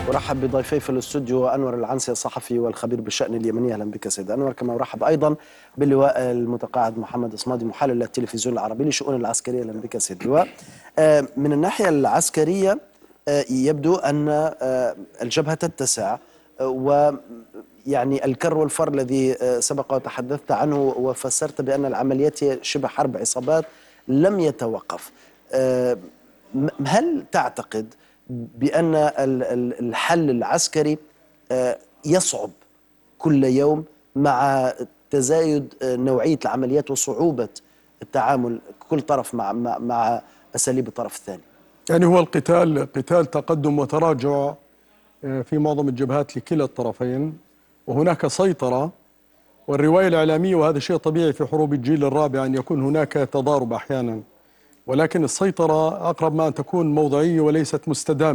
ارحب بضيفي في الاستوديو انور العنسي الصحفي والخبير بالشان اليمني. اهلا بك سيد انور. كما ارحب ايضا باللواء المتقاعد محمد اصمادي محلل التلفزيون العربي للشؤون العسكريه. اهلا بك سيد اللواء. من الناحيه العسكريه يبدو ان الجبهه تتسع، ويعني الكر والفر الذي سبق وتحدثت عنه وفسرت بان العمليات هي شبه حرب عصابات لم يتوقف. هل تعتقد بأن الحل العسكري يصعب كل يوم مع تزايد نوعية العمليات وصعوبة التعامل كل طرف مع أساليب الطرف الثاني؟ يعني هو القتال قتال تقدم وتراجع في معظم الجبهات لكلا الطرفين، وهناك سيطرة. والرواية الإعلامية، وهذا شيء طبيعي في حروب الجيل الرابع، أن يكون هناك تضارب أحيانا، ولكن السيطرة أقرب ما أن تكون موضعية وليست مستدامة.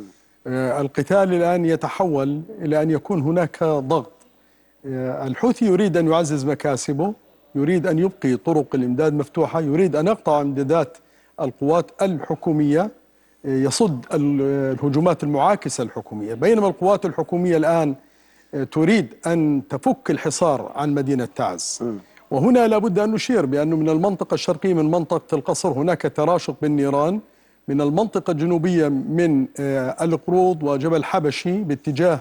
القتال الآن يتحول إلى أن يكون هناك ضغط. الحوثي يريد أن يعزز مكاسبه، يريد أن يبقي طرق الإمداد مفتوحة، يريد أن يقطع امدادات القوات الحكومية، يصد الهجومات المعاكسة الحكومية، بينما القوات الحكومية الآن تريد أن تفك الحصار عن مدينة تعز. وهنا لابد أن نشير بأنه من المنطقة الشرقية من منطقة القصر هناك تراشق بالنيران، من المنطقة الجنوبية من القروض وجبل حبشي باتجاه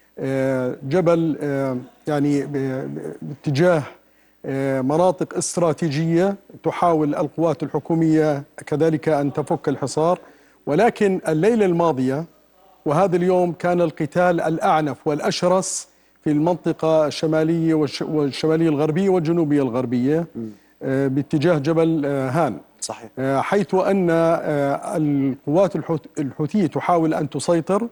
جبل يعني باتجاه مناطق استراتيجية تحاول القوات الحكومية كذلك أن تفك الحصار. ولكن الليلة الماضية وهذا اليوم كان القتال الأعنف والأشرس في المنطقة الشمالية والشمالية الغربية والجنوبية الغربية باتجاه جبل هان. صحيح. حيث أن القوات الحوثية تحاول أن تسيطر.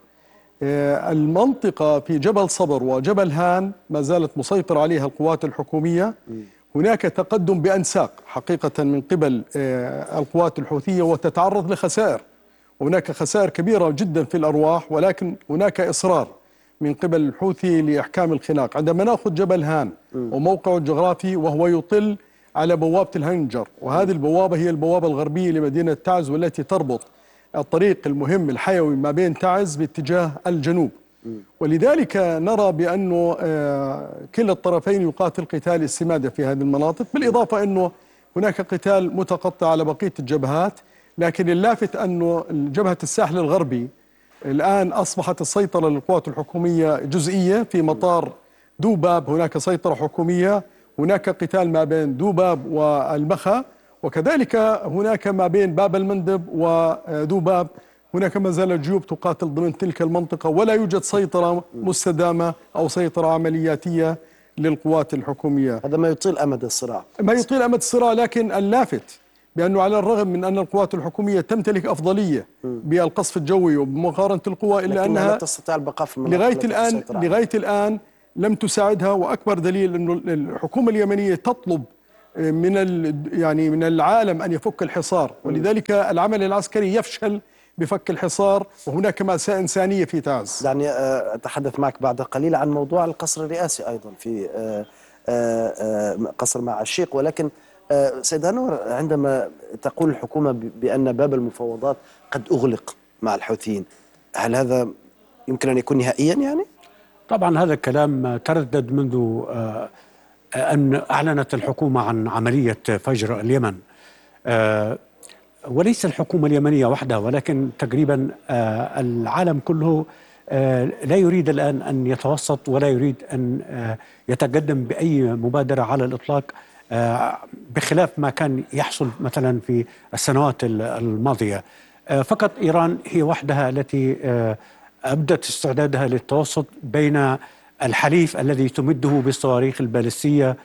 المنطقة في جبل صبر وجبل هان ما زالت مسيطر عليها القوات الحكومية. هناك تقدم بأنساق حقيقة من قبل القوات الحوثية وتتعرض لخسائر، هناك خسائر كبيرة جدا في الأرواح، ولكن هناك إصرار من قبل الحوثي لإحكام الخناق. عندما نأخذ جبل هان وموقعه الجغرافي وهو يطل على بوابة الهنجر، وهذه البوابة هي البوابة الغربية لمدينة تعز والتي تربط الطريق المهم الحيوي ما بين تعز باتجاه الجنوب. ولذلك نرى بأنه كلا الطرفين يقاتل قتال استمادة في هذه المناطق، بالإضافة أنه هناك قتال متقطع على بقية الجبهات. لكن اللافت أنه جبهة الساحل الغربي الآن أصبحت السيطرة للقوات الحكومية جزئية. في مطار دوباب هناك سيطرة حكومية، هناك قتال ما بين دوباب والمخا، وكذلك هناك ما بين باب المندب ودوباب هناك ما زالت جيوب تقاتل ضمن تلك المنطقة، ولا يوجد سيطرة مستدامة أو سيطرة عملياتية للقوات الحكومية. هذا ما يطيل أمد الصراع. ما يطيل أمد الصراع، لكن اللافت بأنه على الرغم من أن القوات الحكومية تمتلك أفضلية بالقصف الجوي وبمقارنة القوى، إلا أنها لا تستطيع البقاء في المناطق لغاية الآن لم تساعدها. وأكبر دليل أنه الحكومة اليمنية تطلب من العالم أن يفك الحصار، ولذلك العمل العسكري يفشل بفك الحصار، وهناك مأساة إنسانية في تعز. دعني أتحدث معك بعد قليل عن موضوع القصر الرئاسي أيضا في قصر مع الشيخ. ولكن سيد أنور، عندما تقول الحكومة بأن باب المفاوضات قد أغلق مع الحوثيين، هل هذا يمكن أن يكون نهائيا يعني؟ طبعا هذا الكلام تردد منذ أن أعلنت الحكومة عن عملية فجر اليمن، وليس الحكومة اليمنية وحدها، ولكن تقريبا العالم كله لا يريد الآن أن يتوسط ولا يريد أن يتقدم بأي مبادرة على الإطلاق، بخلاف ما كان يحصل مثلا في السنوات الماضية. فقط إيران هي وحدها التي أبدت استعدادها للتوسط بين الحليف الذي تمده بالصواريخ البالستية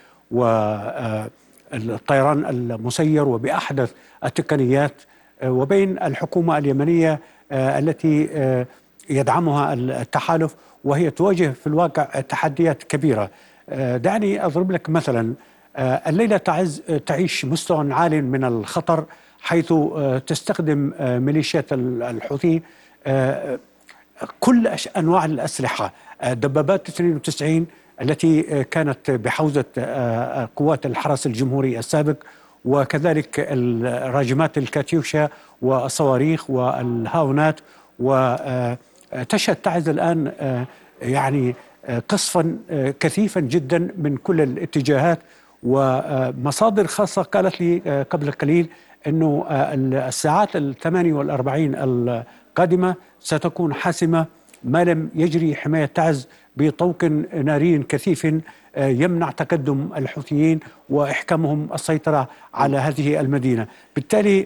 والطيران المسير وبأحدث التقنيات، وبين الحكومة اليمنية التي يدعمها التحالف، وهي تواجه في الواقع تحديات كبيرة. دعني أضرب لك مثلا. الليلة تعيش مستوى عال من الخطر، حيث تستخدم ميليشيات الحوثي كل أنواع الأسلحة. دبابات 92 التي كانت بحوزة قوات الحرس الجمهوري السابق، وكذلك الراجمات الكاتيوشا والصواريخ والهاونات تشهد تعز الآن يعني قصفا كثيفا جدا من كل الاتجاهات. ومصادر خاصة قالت لي قبل قليل أنه الساعات 48 القادمة ستكون حاسمة ما لم يجري حماية تعز بطوق ناري كثيف يمنع تقدم الحوثيين وإحكامهم السيطرة على هذه المدينة. بالتالي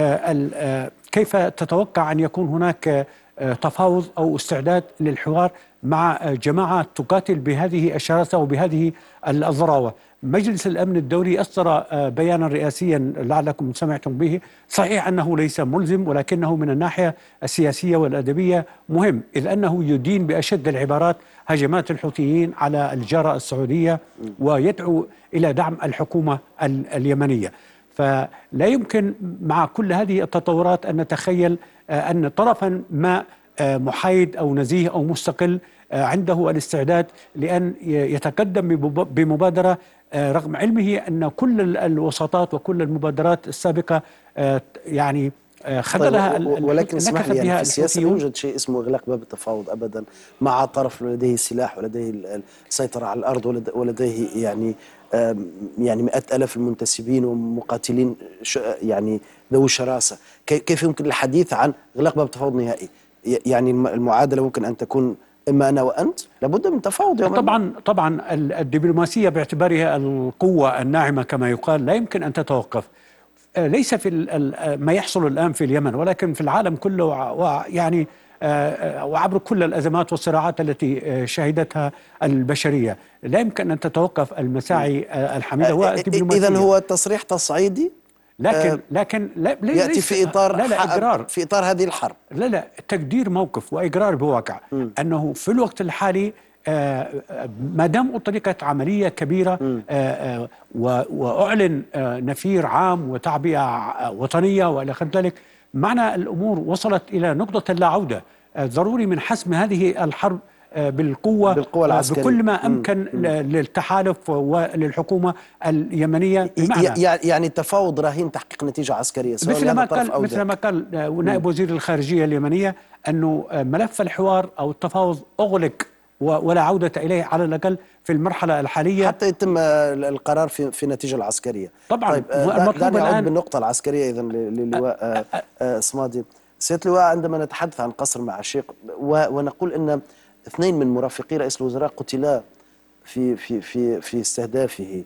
كيف تتوقع أن يكون هناك تفاوض أو استعداد للحوار مع جماعة تقاتل بهذه الشراسة وبهذه الضراوة؟ مجلس الأمن الدولي أصدر بيانا رئاسيا لعلكم سمعتم به، صحيح أنه ليس ملزم ولكنه من الناحية السياسية والأدبية مهم، إذ أنه يدين بأشد العبارات هجمات الحوثيين على الجارة السعودية ويدعو إلى دعم الحكومة اليمنية. فلا يمكن مع كل هذه التطورات أن نتخيل أن طرفا ما محايد أو نزيه أو مستقل عنده الاستعداد لأن يتقدم بمبادرة رغم علمه أن كل الوساطات وكل المبادرات السابقة يعني خذلها. ولكن اسمح لي، يعني في السياسة لا يوجد شيء اسمه إغلاق باب التفاوض أبدا مع طرف لديه سلاح ولديه السيطرة على الأرض ولديه يعني مئات آلاف المنتسبين ومقاتلين يعني ذوي شراسة. كيف يمكن الحديث عن إغلاق باب التفاوض نهائي؟ يعني المعادلة ممكن أن تكون إما أنا وأنت، لابد من تفاوض يوما. طبعا الدبلوماسية باعتبارها القوة الناعمة كما يقال لا يمكن أن تتوقف، ليس في ما يحصل الآن في اليمن ولكن في العالم كله، ويعني وعبر كل الأزمات والصراعات التي شهدتها البشرية. لا يمكن أن تتوقف المساعي الحميدة والدبلوماسية. إذن هو تصريح تصعيدي لكن لا يأتي في إطار إقرار في إطار هذه الحرب. لا تقدير موقف وإقرار بواقع أنه في الوقت الحالي ما دام أطلقت عملية كبيرة وأعلن نفير عام وتعبئة وطنية وإلى غير ذلك، معنى الأمور وصلت إلى نقطة لا عودة. ضروري من حسم هذه الحرب بالقوة العسكرية بكل ما أمكن للتحالف وللحكومة اليمنية. يعني التفاوض رهين تحقيق نتيجة عسكرية مثل ما قال نائب وزير الخارجية اليمنية أنه ملف الحوار أو التفاوض أغلق ولا عودة إليه على الأقل في المرحلة الحالية حتى يتم القرار في النتيجة العسكرية. طبعا طيب دعني أعود بالنقطة العسكرية إذن للواء صمادي. سيادة اللواء، عندما نتحدث عن قصر معاشيق ونقول أن 2 من مرافقي رئيس الوزراء قتلا في استهدافه،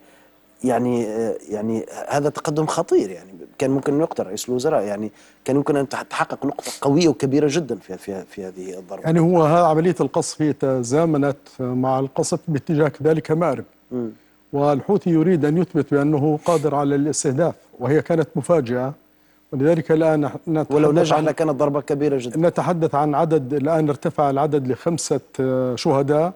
يعني هذا تقدم خطير. يعني كان ممكن أن يقتل رئيس الوزراء، يعني كان يمكن أن تحقق نقطة قوية وكبيرة جدا في هذه الضربة. يعني هو عملية القصف تزامنت مع القصف باتجاه كذلك مأرب، والحوثي يريد أن يثبت بأنه قادر على الاستهداف، وهي كانت مفاجأة. ولذلك الآن ولو نجح لكانت ضربة كبيرة جدا. نتحدث عن عدد الآن ارتفع العدد ل5 شهداء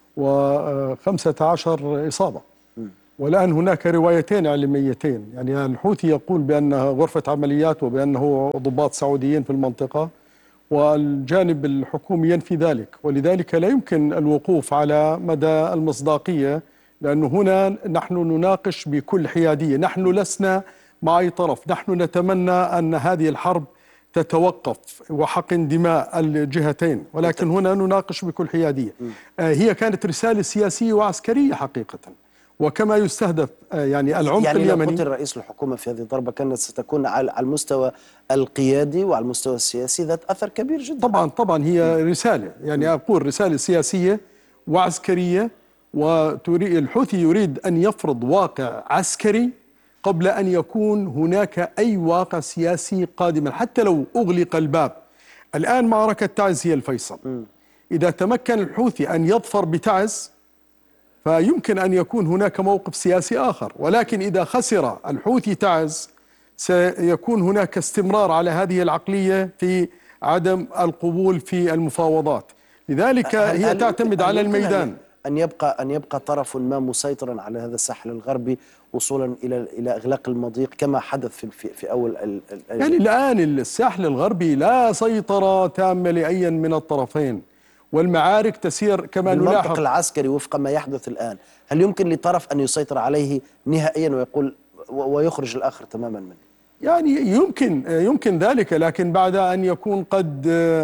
و15 إصابة. والآن هناك روايتين علميتين، يعني الحوثي يقول بأنها غرفة عمليات وبأنه ضباط سعوديين في المنطقة، والجانب الحكومي ينفي ذلك. ولذلك لا يمكن الوقوف على مدى المصداقية، لأنه هنا نحن نناقش بكل حيادية، نحن لسنا مع أي طرف، نحن نتمنى أن هذه الحرب تتوقف وحقن دماء الجهتين، ولكن هنا نناقش بكل حيادية. هي كانت رسالة سياسية وعسكرية حقيقة، وكما يستهدف يعني العمق اليمني. يعني لو قتل رئيس الحكومة في هذه الضربة كانت ستكون على المستوى القيادي وعلى المستوى السياسي ذات أثر كبير جدا. طبعا هي رسالة، يعني أقول رسالة سياسية وعسكرية، الحوثي يريد أن يفرض واقع عسكري قبل أن يكون هناك أي واقع سياسي قادما، حتى لو أغلق الباب. الآن معركة تعز هي الفيصل. إذا تمكن الحوثي أن يظفر بتعز فيمكن أن يكون هناك موقف سياسي آخر، ولكن إذا خسر الحوثي تعز سيكون هناك استمرار على هذه العقلية في عدم القبول في المفاوضات. لذلك هي تعتمد على الميدان. أن يبقى طرف ما مسيطرا على هذا الساحل الغربي وصولا إلى إغلاق المضيق كما حدث في أول يعني الآن الساحل الغربي لا سيطرة تامة لأي من الطرفين، والمعارك تسير كما نلاحظ. بالمنطق العسكري وفق ما يحدث الآن، هل يمكن لطرف أن يسيطر عليه نهائيا ويخرج الآخر تماما منه؟ يعني يمكن ذلك، لكن بعد أن يكون قد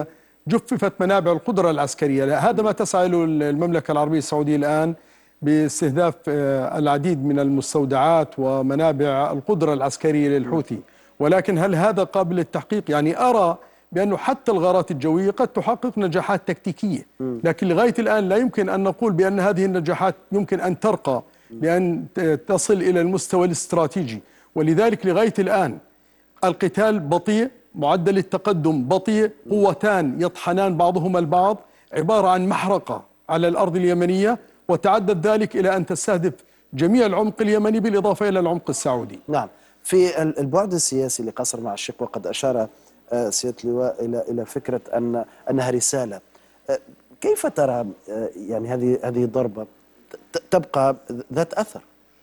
جففت منابع القدرة العسكرية. لا، هذا ما تسعى له المملكة العربية السعودية الآن باستهداف العديد من المستودعات ومنابع القدرة العسكرية للحوثي. ولكن هل هذا قابل للتحقيق؟ يعني أرى بأنه حتى الغارات الجوية قد تحقق نجاحات تكتيكية، لكن لغاية الآن لا يمكن أن نقول بأن هذه النجاحات يمكن أن ترقى بأن تصل إلى المستوى الاستراتيجي. ولذلك لغاية الآن القتال بطيء، معدل التقدم بطيء، قوتان يطحنان بعضهما البعض، عبارة عن محرقة على الأرض اليمنية، وتعدد ذلك إلى أن تستهدف جميع العمق اليمني بالإضافة إلى العمق السعودي. نعم. في البعد السياسي لقصر مع الشيخ، وقد أشار سيادة اللواء إلى فكرة أنها رسالة. كيف ترى يعني هذه الضربة تبقى ذات أثر؟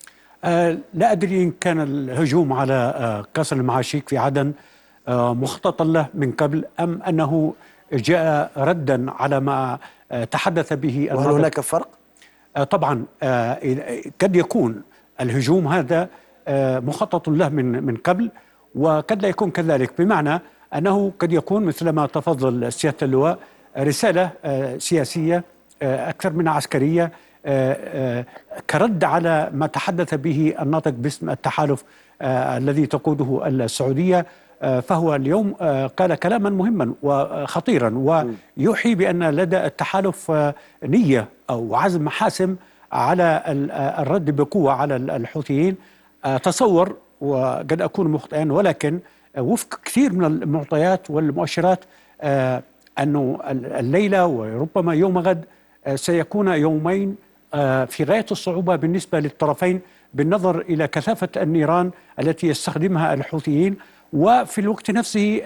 لا أدري إن كان الهجوم على قصر المعاشيق في عدن مخططا له من قبل، أم أنه جاء ردا على ما تحدث به وهل هناك فرق؟ طبعا قد يكون الهجوم هذا مخطط له من قبل، وقد لا يكون كذلك، بمعنى أنه قد يكون مثل ما تفضل سيادة اللواء رسالة سياسية أكثر من عسكرية، كرد على ما تحدث به الناطق باسم التحالف الذي تقوده السعودية. فهو اليوم قال كلاما مهما وخطيرا، ويوحي بأن لدى التحالف نية أو عزم حاسم على الرد بقوة على الحوثيين. تصور، وقد أكون مخطئا، ولكن وفق كثير من المعطيات والمؤشرات أنه الليلة وربما يوم غد سيكون يومين في غاية الصعوبة بالنسبة للطرفين، بالنظر إلى كثافة النيران التي يستخدمها الحوثيين، وفي الوقت نفسه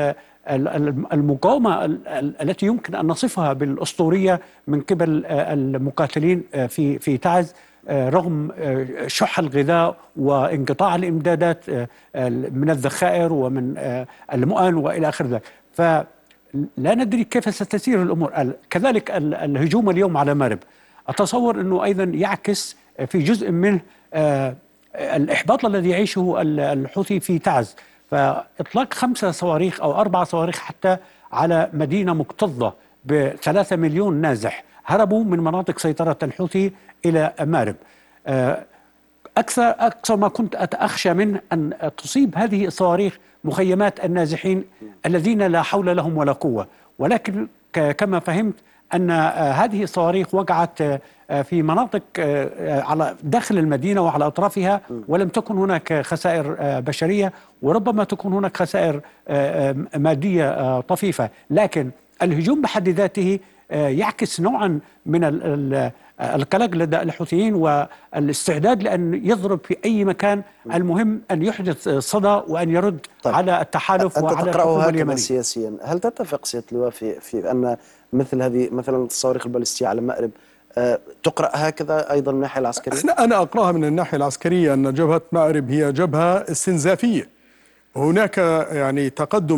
المقاومة التي يمكن أن نصفها بالأسطورية من قبل المقاتلين في تعز، رغم شح الغذاء وانقطاع الإمدادات من الذخائر ومن المؤن وإلى آخر ذلك. فلا ندري كيف ستسير الأمور. كذلك الهجوم اليوم على مأرب أتصور أنه أيضا يعكس في جزء من الإحباط الذي يعيشه الحوثي في تعز. فإطلاق 5 صواريخ أو 4 صواريخ حتى على مدينة مكتظة ب3 مليون نازح هربوا من مناطق سيطرة الحوثي إلى مأرب. أكثر ما كنت أخشى منه أن تصيب هذه الصواريخ مخيمات النازحين الذين لا حول لهم ولا قوة، ولكن كما فهمت أن هذه الصواريخ وقعت في مناطق على داخل المدينة وعلى أطرافها، ولم تكن هناك خسائر بشرية، وربما تكون هناك خسائر مادية طفيفة. لكن الهجوم بحد ذاته يعكس نوعا من القلق لدى الحوثيين والاستعداد لأن يضرب في أي مكان، المهم أن يحدث صدى وأن يرد على التحالف وعلى الحكومة اليمنية. سياسيا، هل تتفق سيادة اللواء في أن مثل هذه مثلا الصواريخ البالستية على مأرب تقرأ هكذا أيضا من الناحية العسكرية؟ أنا أقرأها من الناحية العسكرية أن جبهة مأرب هي جبهة استنزافية، هناك يعني تقدم